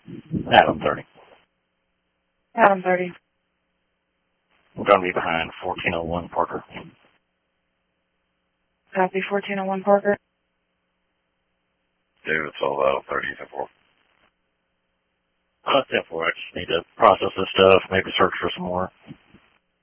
Adam 30. Adam 30. We're going to be behind 1401 Parker. Copy 1401 Parker. David sold out 30 10 4. 10 4. I just need to process this stuff, maybe search for some more.